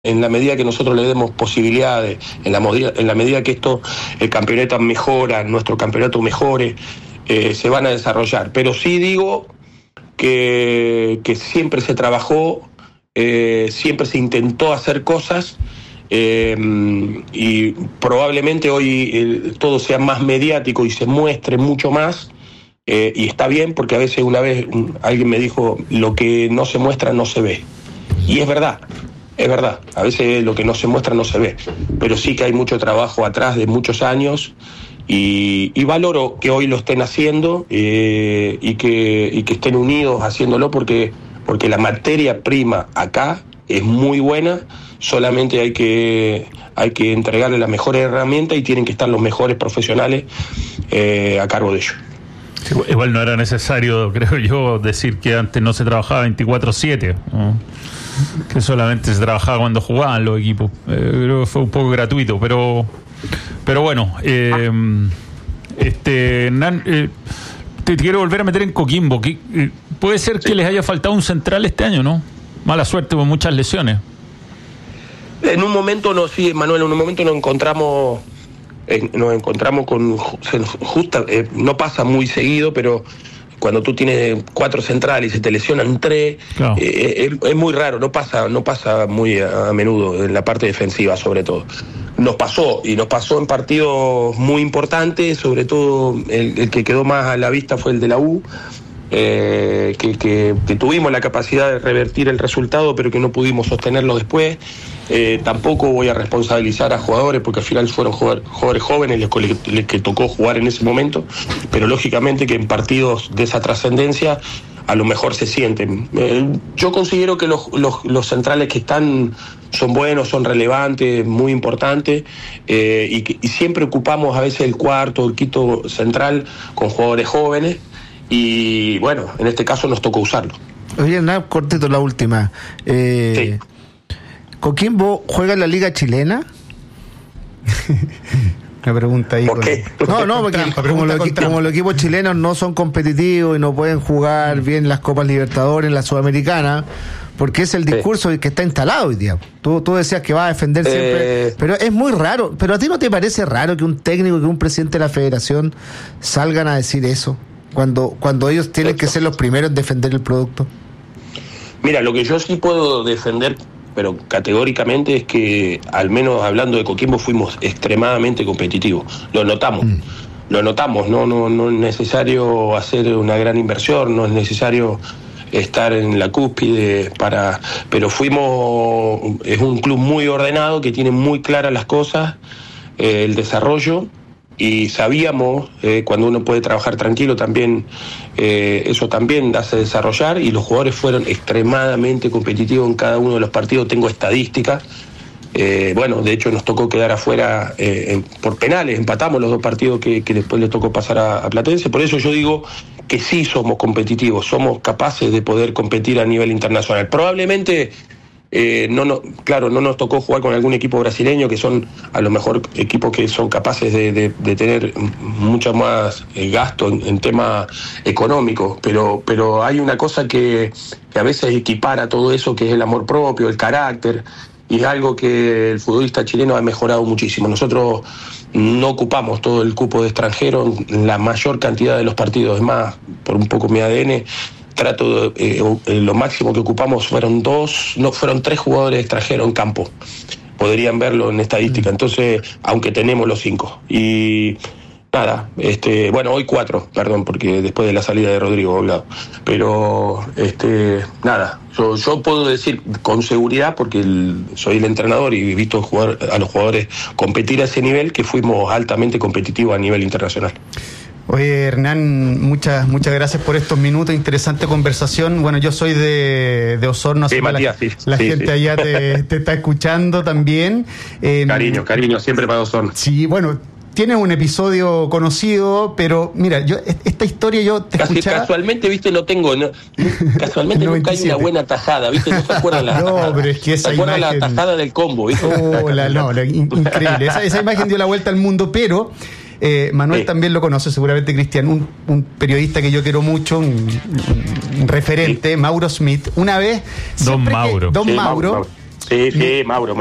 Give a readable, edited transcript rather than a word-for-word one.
en la medida que nosotros le demos posibilidades, en la medida que el campeonato mejora, nuestro campeonato mejore, se van a desarrollar. Pero sí digo que siempre se trabajó, siempre se intentó hacer cosas, y probablemente hoy todo sea más mediático y se muestre mucho más, y está bien, porque a veces una vez alguien me dijo, lo que no se muestra no se ve. Y es verdad, a veces lo que no se muestra no se ve, pero sí que hay mucho trabajo atrás de muchos años, y valoro que hoy lo estén haciendo, y que estén unidos haciéndolo, porque la materia prima acá es muy buena, solamente hay que entregarle la mejor herramienta y tienen que estar los mejores profesionales a cargo de ello. Igual no era necesario, creo yo, decir que antes no se trabajaba 24/7, ¿no? Que solamente se trabajaba cuando jugaban los equipos. Creo que fue un poco gratuito, pero bueno, Hernán, te quiero volver a meter en Coquimbo. Puede ser que les haya faltado un central este año, ¿no? Mala suerte con muchas lesiones. En un momento Manuel, nos encontramos con justa, no pasa muy seguido, pero cuando tú tienes 4 centrales y se te lesionan 3, claro. Es muy raro, no pasa muy a menudo en la parte defensiva, sobre todo. Nos pasó en partidos muy importantes, sobre todo el que quedó más a la vista fue el de la U, que tuvimos la capacidad de revertir el resultado, pero que no pudimos sostenerlo después. Tampoco voy a responsabilizar a jugadores, porque al final fueron jugadores jóvenes les que tocó jugar en ese momento, pero lógicamente que en partidos de esa trascendencia a lo mejor se sienten. Yo considero que los centrales que están son buenos, son relevantes, muy importantes, y siempre ocupamos a veces el cuarto, el quinto central con jugadores jóvenes, y bueno, en este caso nos tocó usarlo. Oye, nada, cortito la última. Sí. ¿Coquimbo juega en la Liga Chilena? Una pregunta ahí. ¿Por qué? No, porque como los equipos chilenos no son competitivos y no pueden jugar bien las Copas Libertadores, en la Sudamericana, porque es el discurso que está instalado hoy día. Tú decías que vas a defender siempre, pero es muy raro. ¿Pero a ti no te parece raro que un técnico, que un presidente de la federación salgan a decir eso, cuando ellos tienen que ser los primeros en defender el producto? Mira, lo que yo sí puedo defender, pero categóricamente, es que, al menos hablando de Coquimbo, fuimos extremadamente competitivos. Lo notamos, no es necesario hacer una gran inversión, no es necesario estar en la cúspide pero es un club muy ordenado, que tiene muy claras las cosas, el desarrollo, y sabíamos, cuando uno puede trabajar tranquilo también, eso también hace desarrollar, y los jugadores fueron extremadamente competitivos en cada uno de los partidos. Tengo estadísticas, de hecho nos tocó quedar afuera por penales, empatamos los 2 partidos que después le tocó pasar a Platense. Por eso yo digo que sí somos competitivos, somos capaces de poder competir a nivel internacional. Probablemente no nos tocó jugar con algún equipo brasileño, que son a lo mejor equipos que son capaces de tener mucho más gasto en tema económico, pero hay una cosa que a veces equipara todo eso, que es el amor propio, el carácter, y es algo que el futbolista chileno ha mejorado muchísimo. Nosotros no ocupamos todo el cupo de extranjeros en la mayor cantidad de los partidos, es más, por un poco mi ADN, lo máximo que ocupamos fueron 3 jugadores extranjeros en campo. Podrían verlo en estadística. Entonces, aunque tenemos los 5. Y nada, hoy 4, perdón, porque después de la salida de Rodrigo Doblado. Pero, nada, yo puedo decir con seguridad, porque soy el entrenador y he visto a los jugadores competir a ese nivel, que fuimos altamente competitivos a nivel internacional. Oye, Hernán, muchas gracias por estos minutos, interesante conversación. Bueno, yo soy de Osorno, así sí, Matías, la gente allá te está escuchando también. Cariño, siempre para Osorno. Sí, bueno, tienes un episodio conocido, pero mira, yo esta historia yo te escuchaba. Casualmente, viste, casualmente nunca hay una buena tajada, viste, no se acuerdan la tajada. No, pero es que esa imagen... la tajada del combo, viste. Increíble, esa imagen dio la vuelta al mundo, pero... Manuel también lo conoce, seguramente, Cristian, un periodista que yo quiero mucho, un referente, Mauro Smith. Una vez... Don Mauro. Sí, Mauro.